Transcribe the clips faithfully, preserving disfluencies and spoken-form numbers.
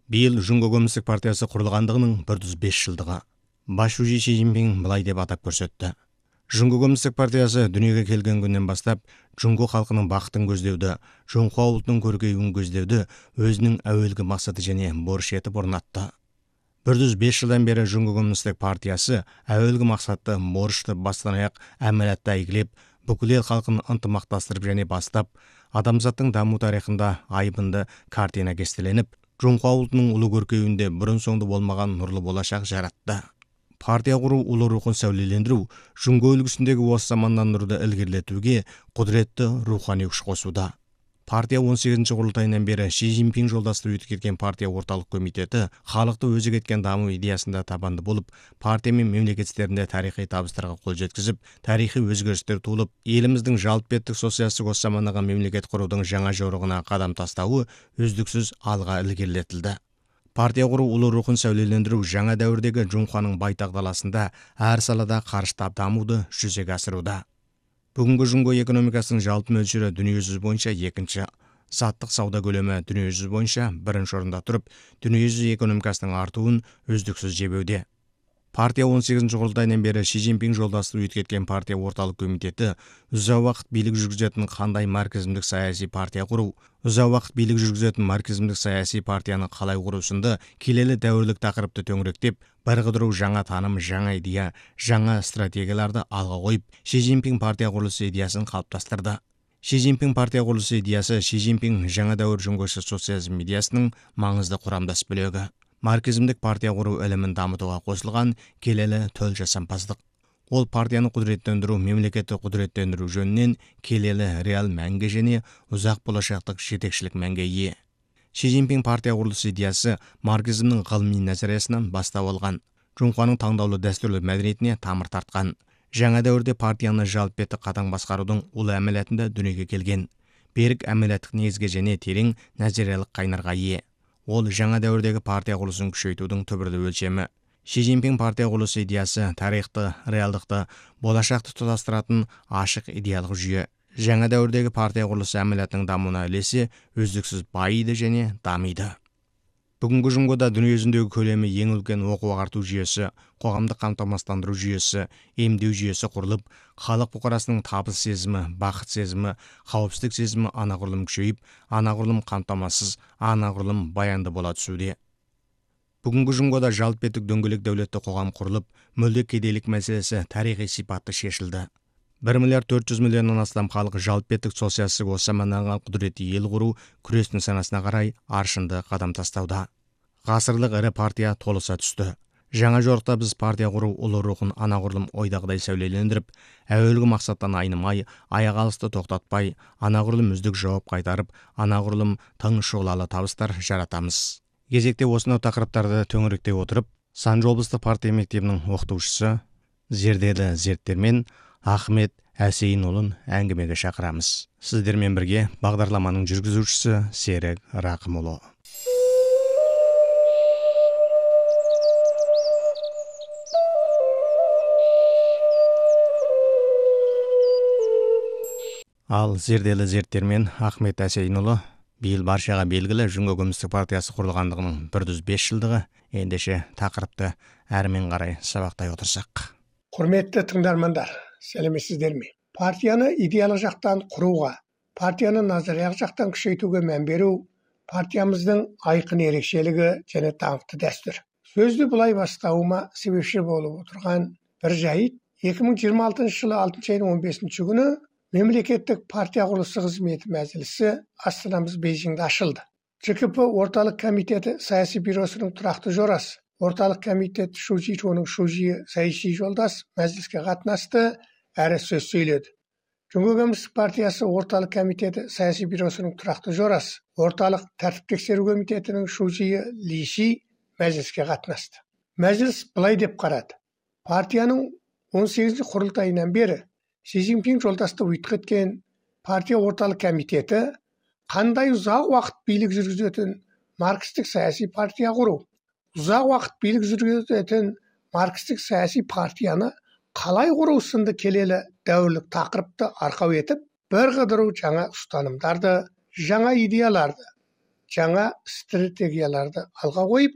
Биыл Жунго Коммунистік партиясы құрылғандығының бір жүз бес жылдығы. Башужи Ши Цзиньпин былай деп атап көрсетті. Жунго Коммунистік партиясы дүниеге келген күннен бастап Жунго халқының бақытын көздеуді, Жунхуа ұлтының көркеюін көздеуді өзінің әуелгі мақсаты және борыш етіп орнатты. бір жүз бес жылдан бері Жунго Коммунистік партиясы әуелгі мақсатты борышты бастан аяқ әмәлатта әйгілеп, бүкіл ел халқын ынтымақтастырып және бастап, адамзаттың даму тарихында айбынды картина кестеленіп, Жунхуа ұлтының ұлы көркеюінде бұрын соңды болмаған нұрлы болашақ жаратты. Партия құру ұлы рухын сәулелендіру, Жунго үлгісіндегі осы заманнан нұрды ілгерілетуге құдіретті рухани күш қосуда. Партия он сегізінші құрылтайынан бері Ши Цзиньпин жолдасты өткерген партия орталық комитеті халықты өзі кеткен даму идеясында табанды болып, партия мен мемлекет істерінде тарихи табыстарға қол жеткізіп, тарихи өзгерістер туылып, еліміздің жалпы социалистік осы замандағы мемлекет құрудың жаңа жорығына қадам тастауы үздіксіз алға ілгерілетілді. Партия құру ұлы рухын сәулелендіру жаңа дәуірдегі Жунхуаның байтақ даласында әр салада қарыштап дамуды жүзеге асыруда. Бүгінгі Жунго экономикасының жалпы мөлшері дүниежүзі бойынша екінші, саттық сауда көлемі дүниежүзі бойынша бірінші орында тұрып, дүниежүзі экономикасының артуын үздіксіз жебеуде. Партия он сегізінші құрылтайынан бері Ши Цзиньпин жолдасты өткерген партия орталық комитеті ұзақ уақыт билік жүргізетін қандай марксизмдік саяси партия құру, ұзақ уақыт билік жүргізетін марксизмдік саяси партияны қалай құру сынды келелі дәуірлік тақырыпты төңіректеп, бір қыдыру жаңа таным, жаңа идея, жаңа стратегияларды алға қойып, Ши Цзиньпин партия құрылысы идеясын қалыптастырды. Ши Цзиньпин партия құрылысы идеясы Ши Цзиньпин жаңа дәуір Жунгошы социализм идеясының маңызды құрамдас бөлігі. Марксизмдік партия құру ілімін дамытуға қосылған келелі төл жасампаздық. Ол партияны құдіреттендіру, мемлекетті құдіреттендіру жөнінен келелі реал мәнге және ұзақ болашақтық жетекшілік мәнге ие. Ши Цзиньпин партия құрылысы идеясы марксизмнің ғылыми назариясынан бастау алған, Жунхуаның таңдаулы дәстүрлі мәдениетіне тамыр тартқан. Жаңа дәуірде партияны жалпы қатаң басқарудың ұлы әмелетінде дүниеге келген. Берік әмелеттік негізге және терең назариялық қайнарға ие. Ол жаңа дәуірдегі партия құрылысын күшейтудің түбірлі өлшемі. Ши Цзиньпин партия құрылысы идеясы тарихты, реалдықты, болашақты тұтастыратын ашық идеялық жүйе. Жаңа дәуірдегі партия құрылысы әмелетінің дамуына үлесі үздіксіз байиды және дамиды. Бүгінгі Жунгода дүниежүзіндегі көлемі ең үлкен оқу ағарту жүйесі, қоғамдық қамтамасыздандыру жүйесі, емдеу жүйесі құрылып, халық бұқарасының табыс сезімі, бақыт сезімі, қауіпсіздік сезімі анағұрлым күшейіп, анағұрлым қамтамасыз, анағұрлым баянды бола түсуде. Бүгінгі Жунгода жалпетік дөңгелек дәулетті қоғам құрылып, мүлде кедейлік мәселесі тарихи сипатты шешілді. бір миллиард төрт жүз миллионнан астам халық жалпетік социалистік осы заманнан құдіретті ел құру күрестің санасына қарай аршынды қадам тастауда. Ғасырлық ірі партия толыса түсті. Жаңа жорықта біз партия құру ұлы рухын анағұрлым ойдағыдай сәулелендіріп, әуелгі мақсаттан айнымай, аяқ алысты тоқтатпай, анағұрлым үздік жауап қайтарып, анағұрлым тың шұғылалы табыстар жаратамыз. Кезекте осынау тақырыптарды төңіректей отырып, Санжы облыстық партия мектебінің оқытушысы Зерделі Зерттермен Ахмет Әсейінұлын әңгімеге шақырамыз. Сіздермен бірге бағдарламаның жүргізушісі Серік Рақымұлы. Ал Зерделі Зерттермен Ахмет Әсейінұлы биыл баршаға белгілі Жунго Коммунистік партиясы құрылғандығының бір жүз бес жылдығы. Ендеше тақырыпты әрмен қарай сабақтай отырсақ. Құрметті тыңдармандар, сәлеметсіздер ме? Партияны идеялық жақтан құруға, партияны назариялық жақтан күшейтуге мән беру партиямыздың айқын ерекшелігі және даңқты дәстүр. Сөзді бұлай бастауыма себепші болып отырған бір жайт, екі мың жиырма алтыншы жылы алтыншы айының он бесінші күні мемлекеттік партия құрылысы қызметі мәжілісі астанамыз Бейжіңде ашылды. ЖКП орталық комитеті саяси бюросының тұрақты жорасы, орталық комитет Шужи Чоның Шужи саяси жолдас мәжіліске қатынасты, әрі сөз сөйледі. Жунго Коммунистік партиясы орталық комитеті саяси бюросының тұрақты жорасы, орталық тәртіп тексеру комитетінің Шужи Лиши мәжіліске қатынасты. Мәжіліс былай деп қарады. Партияның он сегізінші құрылтайынан бері Ши Цзиньпин жолдасты өткерген партия орталық комитеті қандай ұзақ уақыт билік жүргізетін маркстік саяси партия құру, ұзақ уақыт билік жүргізетін маркстік саяси партияны қалай құру сынды келелі дәуірлік тақырыпты арқау етіп, бір қыдыру жаңа ұстанымдарды, жаңа идеяларды, жаңа стратегияларды алға қойып,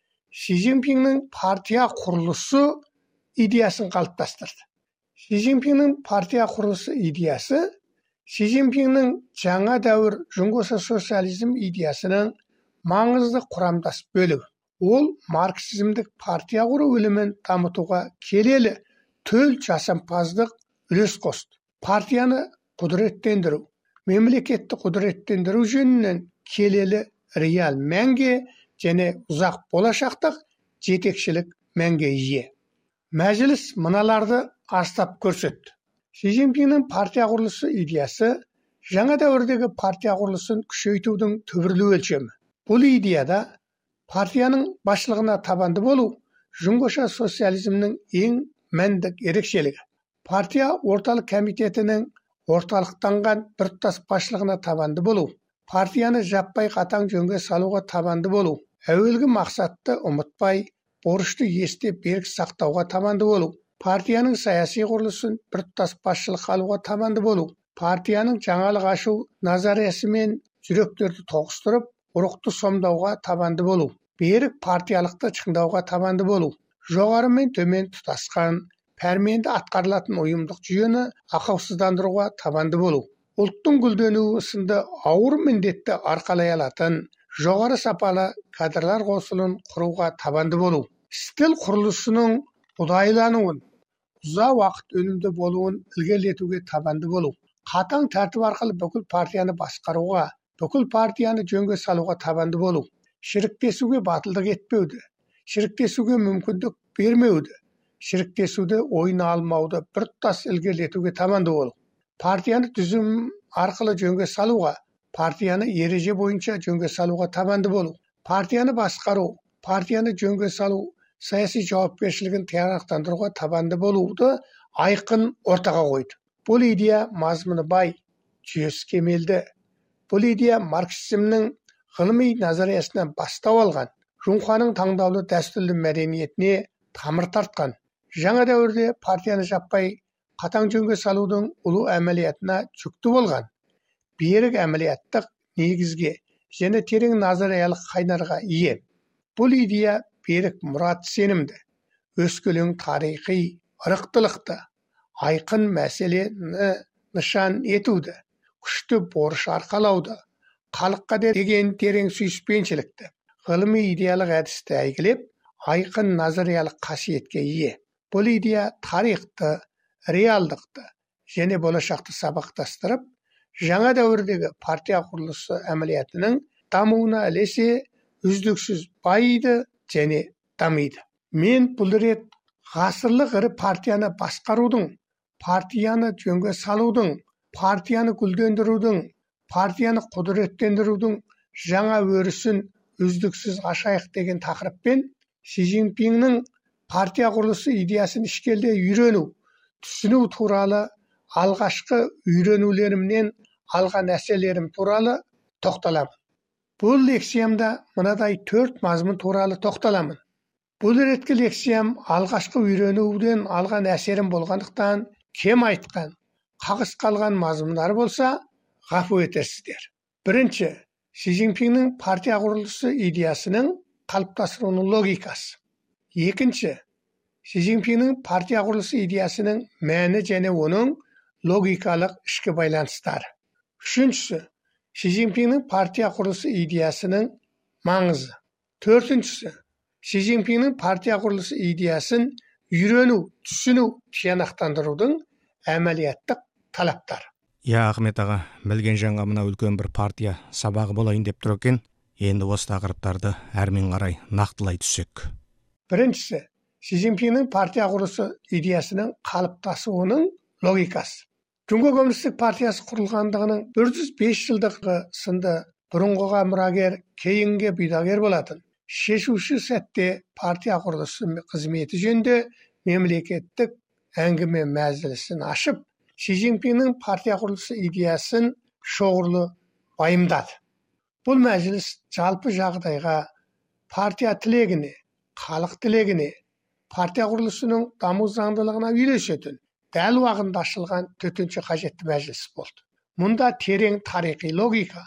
Си Цзиньпиннің партия құрылысы идеясын қалыптастырды. Си Цзиньпиннің партия құрылысы идеясы Си Цзиньпиннің жаңа дәуір жұңгоша социализм идеясының маңызды құрамдас бөлігі. Ол марксизмдік партия құру ілімін дамытуға келелі төл жасампаздық үлес қосты. Партияны құдыреттендіру, мемлекетті құдыреттендіру жөнінен келелі реал мәнге және ұзақ болашақтық жетекшілік мәнге ие. Мәжіліс мыналарды астап көрсетті. Си Цзиньпиннің партия құрылысы идеясы жаңа дәуірдегі партия құрылысын күшейтудің түбірлі өлшемі. Бұл идеяда партияның басшылығына табанды болу жұңгоша социализмнің ең мәндік ерекшелігі. Партия орталық комитетінің орталықтанған біртұтас басшылығына табанды болу, партияны жаппай қатаң жөнге салуға табанды болу, әуелгі мақсатты ұмытпай, борышты есте берік сақтауға табанды болу, партияның саяси құрылысын біртұтас басшылық алуға табанды болу, партияның жаңалық ашу назариясымен жүректерді тоғыстырып, ұрықты сомдауға табанды болу, берік партиялықты шыңдауға табанды болу, жоғары мен төмен тұтасқан, пәрменді атқарылатын ұйымдық жүйені ақаусыздандыруға табанды болу, ұлттың гүлденуі сынды ауыр міндетті арқалай алатын жоғары сапалы кадрлар қосылын құруға табанды болу, стил құрылысының ұдайылануын, ұзақ уақыт өнімді болуын ілгерілетуге табанды болу, қатаң тәртіп арқылы бүкіл партияны басқаруға, бүкіл партияны жөнге салуға табанды болу, шіріктесуге батылдық етпеуді, шіріктесуге мүмкіндік бермеуді, шіріктесуді ойына алмауды біртұтас ілгерілетуге табанды болу, партияны түзім арқылы жөнге салуға, партияны ереже бойынша жөнге салуға табанды болу, партияны басқару, партияны жөнге салу, саяси жауапкершілігін тиянақтандыруға табанды болуды айқын ортаға қойды. Бұл идея мазмұны бай, жүйесі кемелді. Бұл идея марксизмнің ғылыми назариясынан бастау алған, Жұңханың таңдаулы дәстүрлі мәдениетіне тамыр тартқан. Жаңа дәуірде партияны жаппай қатаң жөнге салудың ұлы әмәлиятына жүкті болған. Берік әмәлияттық негізге және терең назариялық қайнарға ие. Бұл идея берік мұрат сенімді, өскелең тарихи ырықтылықты, айқын мәселені нышан етуді, күшті борыш арқалауды, халыққа деген терең сүйіспеншілікті, ғылыми идеялық әдісті әйгілеп, айқын назариялық қасиетке ие. Бұл идея тарихты, реалдықты және болашақты сабақтастырып, жаңа дәуірдегі партия құрылысы әмәлиятының дамуына ілесе үздіксіз байиды және дамиды. Мен бұл рет ғасырлық ірі партияны басқарудың, партияны жөнге салудың, партияны гүлдендірудің, партияны құдыреттендірудің жаңа өрісін үздіксіз ашайық деген тақырыппен Си Цзиньпиннің партия құрылысы идеясын ішкелде үйрену, түсіну туралы алғашқы үйренулерімнен алған әсерлерім туралы тоқталамын. Бұл лекциямда мынадай төрт мазмұн туралы тоқталамын. Бұл реткі лекциям алғашқы үйренуден алған әсерім болғандықтан кем айтқан, қағыс қалған мазмұндар болса, ғафу етесіздер. Бірінші, Си Цзиньпиннің партия құрылысы идеясының қалыптасуының логикасы. Екінші, Си Цзиньпиннің партия құрылысы идеясының мәні және оның логикалық ішкі байланыстары. Үшіншісі, Си Цзиньпиннің партия құрылысы идеясының маңызы. Төртіншісі, Си Цзиньпиннің партия құрылысы идеясын үйрену, түсіну, тиянақтандырудың әмәлияттық талаптары. Я, Ахмет аға, білген жаңға мына үлкен бір партия сабағы болайын деп тұр екен. Енді осы тақырыптарды әрмен қарай нақтылай түссек. Біріншісі, Си Цзиньпиннің партия құрылысы идеясының қалыптасуының логикасы. Жұңго коммунистік партиясы құрылғандығының бір жүз бес жылдығы сынды бұрынғыға мұрагер, кейінге бұйдагер болатын. Шешуші сәтте партия құрылысы қызметі жөнінде мемлекеттік әңгіме мәжілісін ашып, Си Цзиньпиннің партия құрылысы идеясын шоғырлы байымдады. Бұл мәжіліс жалпы жағдайға, партия тілегіне, халық тілегіне, партия құрылысының даму заңдылығына үйлесетін дәл уақытында ашылған төтенше қажетті мәжіліс болды. Мұнда терең тарихи логика,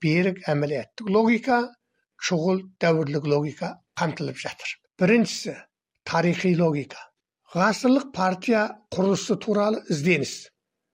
берік әмілияттық логика, шұғыл дәуірлік логика қамтылып жатыр. Біріншісі тарихи логика. Ғасырлық партия құрылысы туралы ізденіс.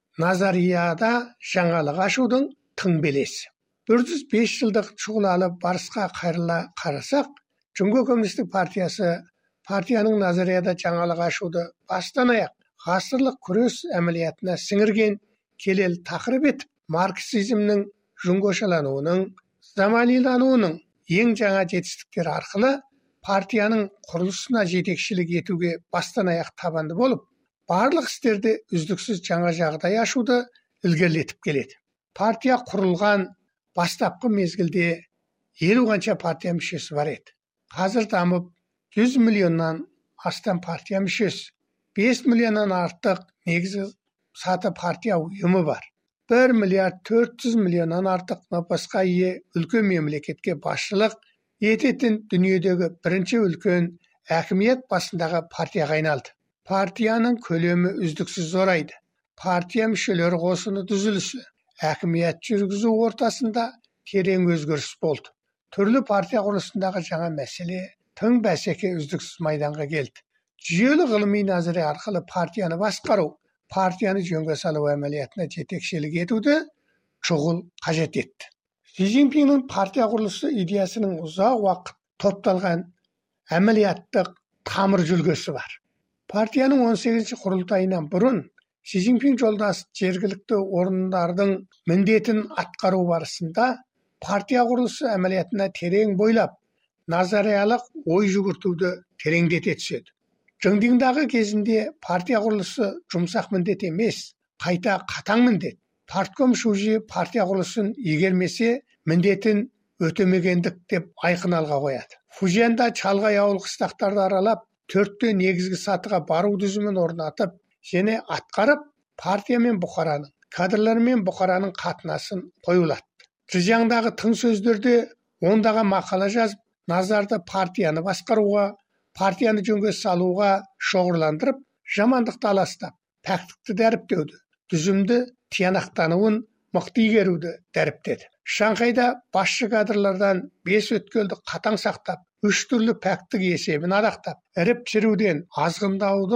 Назарияда жаңалық ашудың тың белесі. бір жүз бес жылдық шұғылалы барысқа қайрыла қарасақ, Жүңгө коммунистік партиясы партияның назарияда жаңалық ашуды бастан аяқ ғасырлық күрес әмілиятына сіңірген келелі тақырып етіп, марксизмнің жүңгошалануының, заманилануының ең жаңа жетістіктері арқылы партияның құрылысына жетекшілік етуге бастан аяқ табанды болып, барлық істерде үздіксіз жаңа жағдай ашуды ілгерілетіп келеді. Партия құрылған бастапқы мезгілде елу қанша партия мүшесі бар еді. Қазір дамып жүз миллионнан астам партия мүшесі, бес миллионнан артық негізгі саты партия ұйымы бар. бір миллиард төрт жүз миллионнан артық науқасқа ие үлкен мемлекетке басшылық ететін дүниедегі бірінші үлкен әкімет басындағы партияға айналды. Партияның көлемі үздіксіз зорайды. Партия мүшелері қосыны түзілісі, әкімет жүргізу ортасында терең өзгеріс болды. Түрлі партия құрылысындағы жаңа мәселе, тың бәсеке үздіксіз майданға келді. Жүйелі ғылыми назария арқылы партияны басқару, партияны жөнге салу әмілиятына жетекшілік етуді шұғыл қажет етті. Си Цзиньпиннің партия құрылысы идеясының ұзақ уақыт топталған әмілияттық тамыр жүлгесі бар. Партияның он сегізінші құрылтайынан бұрын Си Цзиньпин жолдасы жергілікті орындардың міндетін атқару барысында партия құрылысы әмілиятына терең бойлап, назариялық ой жүгіртуді тереңдете түседі. Жыңдыңдағы кезінде партия құрылысы жұмсақ міндет емес, қайта қатаң міндет. Партком шужи партия құрылысын егермесе міндетін өтемегендік деп айқын алға қояды. Фуженда шалғай ауыл қыстақтарды аралап, төртте негізгі сатыға бару дүзімін орнатып, және атқарып, партия мен бұқараның, кадрлар мен бұқараның қатынасын қойылады. Зhejiangдағы тың сөздерде ондаған мақала жазып, назарды партияны басқаруға, партияны жөнге салуға шоғырландырып, жамандықты аластап, пәктікті дәріптеуді, түзімді тиянақтануын мықты игеруді дәріптеді. Шанхайда басшы кадрлардан бес өткелді қатаң сақтап, үш түрлі пәктік есебін адақтап, іріп шіруден азғындауды